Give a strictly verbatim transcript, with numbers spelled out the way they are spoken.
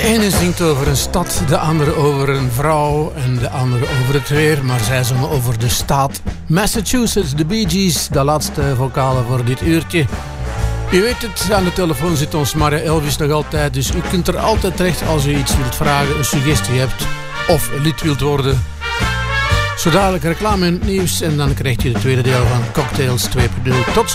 ene zingt over een stad, de andere over een vrouw en de andere over het weer. Maar zij zongen over de staat Massachusetts, de Bee Gees, de laatste vocale voor dit uurtje. U weet het, aan de telefoon zit ons Maria Elvis nog altijd. Dus u kunt er altijd terecht als u iets wilt vragen, een suggestie hebt of lid wilt worden. Zo dadelijk reclame in het nieuws en dan krijgt u het tweede deel van Cocktails twee punt nul. Tot zo.